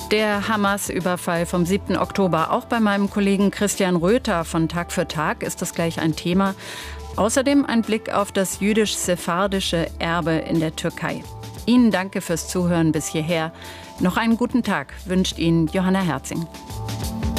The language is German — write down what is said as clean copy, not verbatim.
Der Hamas-Überfall vom 7. Oktober. Auch bei meinem Kollegen Christian Röther von Tag für Tag ist das gleich ein Thema. Außerdem ein Blick auf das jüdisch-sephardische Erbe in der Türkei. Ihnen danke fürs Zuhören bis hierher. Noch einen guten Tag wünscht Ihnen Johanna Herzing.